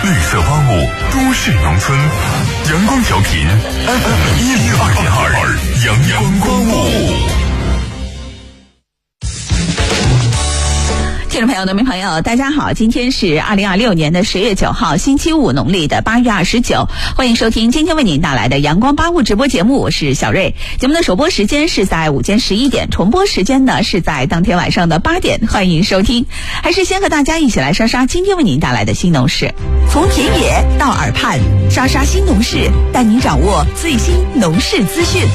绿色万物，都市农村，阳光调频 FM102.2，阳光观物。 听众朋友、农民朋友，大家好，今天是2026年的10月9号，星期五，农历的8月29，欢迎收听今天为您带来的阳光八物直播节目，我是小瑞。节目的首播时间是在午间11点，重播时间呢是在当天晚上的8点，欢迎收听。还是先和大家一起来刷刷今天为您带来的新农事，从田野到耳畔，刷刷新农事，带您掌握最新农事资讯。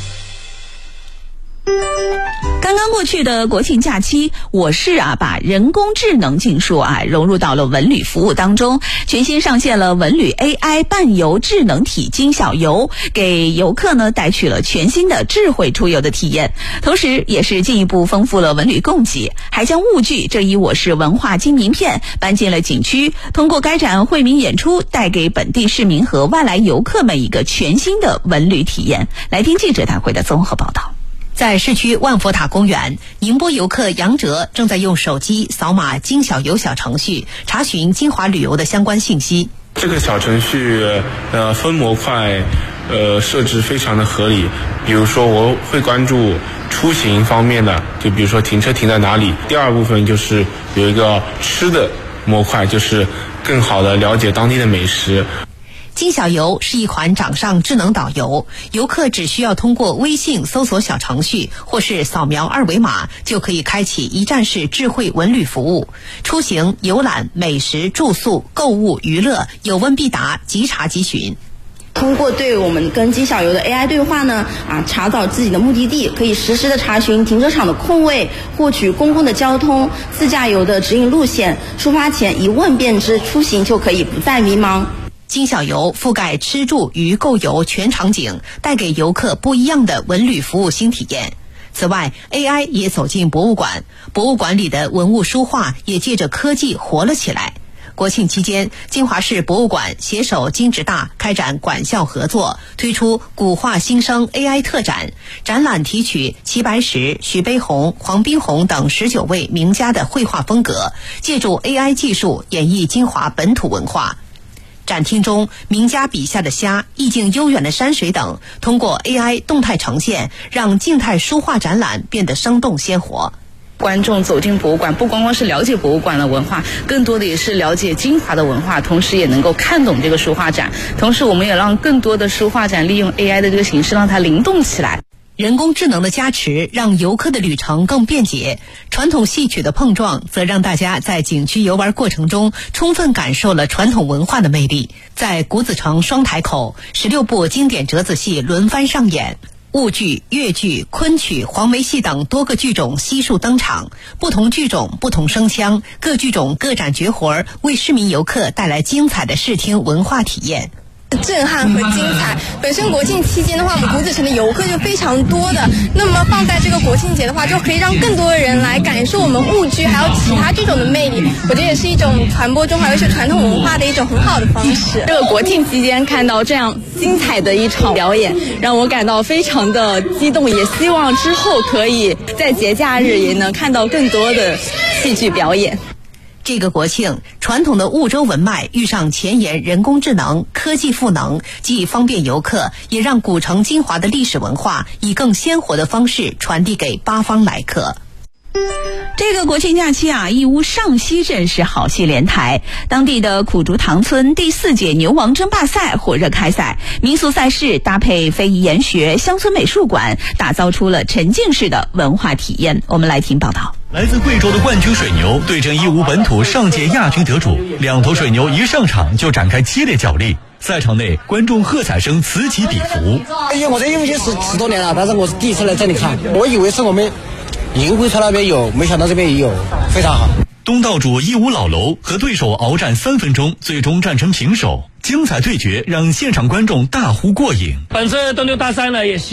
刚刚过去的国庆假期，我市把人工智能技术融入到了文旅服务当中，全新上线了文旅 AI 伴游智能体金小游，给游客呢带去了全新的智慧出游的体验，同时也是进一步丰富了文旅供给，还将物具这一我市文化金名片搬进了景区，通过开展惠民演出，带给本地市民和外来游客们一个全新的文旅体验。来听记者带回的综合报道。 在市区万佛塔公园，宁波游客杨哲正在用手机扫码金小游小程序，查询金华旅游的相关信息。 这个小程序分模块设置非常的合理，比如说我会关注出行方面的，就比如说停车停在哪里。第二部分就是有一个吃的模块，就是更好的了解当地的美食。 金小游是一款掌上智能导游，游客只需要通过微信搜索小程序或是扫描二维码，就可以开启一站式智慧文旅服务，出行、游览、美食、住宿、购物、娱乐，有问必答，即查即询。 通过对我们跟金小游的 AI 对话呢，查找自己的目的地，可以实时的查询停车场的空位，获取公共的交通、自驾游的指引路线，出发前一问便知，出行就可以不再迷茫。 金小游覆盖吃住娱购游全场景，带给游客不一样的文旅服务新体验。此外 AI 也走进博物馆，博物馆里的文物书画也借着科技活了起来。国庆期间，金华市博物馆携手金直大开展馆校合作，推出古画新生 AI 特展，展览提取齐白石、徐悲鸿、黄宾虹等19位名家的绘画风格，借助 AI 技术演绎金华本土文化。展厅中，名家笔下的虾、意境悠远的山水等，通过 AI 动态呈现，让静态书画展览变得生动鲜活。 观众走进博物馆，不光光是了解博物馆的文化，更多的也是了解金华的文化，同时也能够看懂这个书画展。同时我们也让更多的书画展利用 AI 的这个形式，让它灵动起来。 人工智能的加持让游客的旅程更便捷，传统戏曲的碰撞则让大家在景区游玩过程中充分感受了传统文化的魅力。在古子城双台口，16部经典折子戏轮番上演，婺剧、越剧、昆曲、黄梅戏等多个剧种悉数登场，不同剧种不同声腔，各剧种各展绝活，为市民游客带来精彩的视听文化体验。 震撼和精彩。本身国庆期间的话，我们古子城的游客就非常多的，那么放在这个国庆节的话，就可以让更多的人来感受我们婺剧还有其他剧种的魅力，我觉得也是一种传播中华有些传统文化的一种很好的方式。 这个国庆期间看到这样精彩的一场表演，让我感到非常的激动，也希望之后可以在节假日也能看到更多的戏剧表演。 这个国庆，传统的婺州文脉遇上前沿人工智能，科技赋能，既方便游客，也让古城金华的历史文化以更鲜活的方式传递给八方来客。 这个国庆假期义乌上溪镇是好戏连台，当地的苦竹塘村第4届牛王争霸赛火热开赛，民俗赛事搭配非遗研学、乡村美术馆，打造出了沉浸式的文化体验。我们来听报道。 来自贵州的冠军水牛对阵义乌本土上届亚军得主，两头水牛一上场就展开激烈角力。赛场内，观众喝彩声此起彼伏。 我这游戏10多年了，但是我是第一次来这里看，我以为是我们银龟村那边有，没想到这边也有，非常好。 东道主义乌老楼和对手鏖战3分钟，最终战成平手。精彩对决让现场观众大呼过瘾。 本次斗牛大赛呢，也